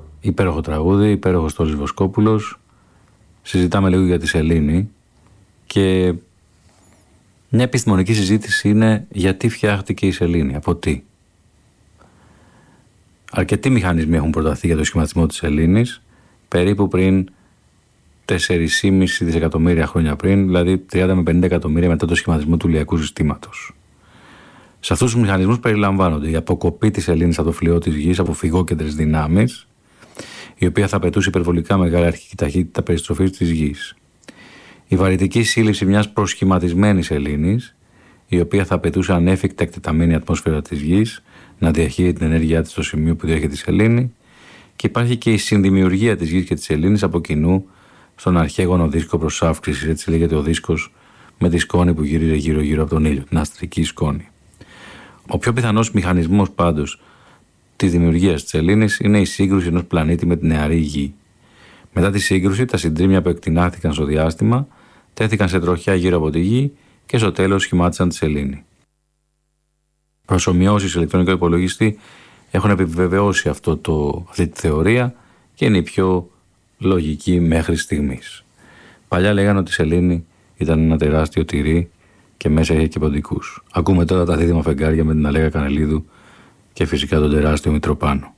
Υπέροχο τραγούδι, υπέροχο Στόλης Βοσκόπουλος. Συζητάμε λίγο για τη σελήνη και μια επιστημονική συζήτηση είναι γιατί φτιάχτηκε η σελήνη, από τι. Αρκετοί μηχανισμοί έχουν προταθεί για το σχηματισμό της σελήνης, περίπου πριν 4,5 δισεκατομμύρια χρόνια πριν, δηλαδή 30 με 50 εκατομμύρια μετά το σχηματισμό του ηλιακού συστήματος. Σε αυτούς τους μηχανισμούς περιλαμβάνονται η αποκοπή της σελήνης από το φλοιό της γης από φυγόκεντρες δυνάμεις, η οποία θα απαιτούσε υπερβολικά μεγάλη αρχική ταχύτητα περιστροφής της γης. Η βαρυτική σύλληψη μιας προσχηματισμένης σελήνης, η οποία θα απαιτούσε ανέφικτα εκτεταμένη ατμόσφαιρα της γης να διαχείρει την ενέργειά της στο σημείο που διέχεται η σελήνη, και υπάρχει και η συνδημιουργία της γης και της σελήνης από κοινού στον αρχαίγωνο δίσκο προς αύξηση, έτσι λέγεται ο δίσκος με τη σκόνη που γύριζε γύρω-γύρω από τον ήλιο, την αστρική σκόνη. Ο πιο πιθανός μηχανισμός πάντως της δημιουργίας της σελήνης είναι η σύγκρουση ενός πλανήτη με την νεαρή γη. Μετά τη σύγκρουση, τα συντρίμμια που εκτινάχθηκαν στο διάστημα τέθηκαν σε τροχιά γύρω από τη γη και στο τέλος σχημάτισαν τη σελήνη. Προσομοιώσεις σε ηλεκτρονικό υπολογιστή έχουν επιβεβαιώσει αυτή τη θεωρία και είναι η πιο λογική μέχρι στιγμής. Παλιά λέγανε ότι η σελήνη ήταν ένα τεράστιο τυρί και μέσα είχε και ποντικούς. Ακούμε τώρα τα δίδυμα φεγγάρια με την Αλέγα Κανελίδου και φυσικά τον τεράστιο Μητροπάνο.